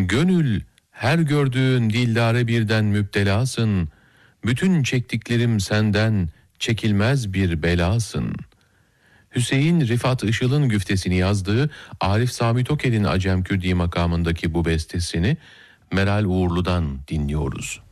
Gönül, her gördüğün dillare birden müptelasın. Bütün çektiklerim senden, çekilmez bir belasın. Hüseyin Rifat Işıl'ın güftesini yazdığı Arif Sami Toker'in Acem Kürdi makamındaki bu bestesini Meral Uğurlu'dan dinliyoruz.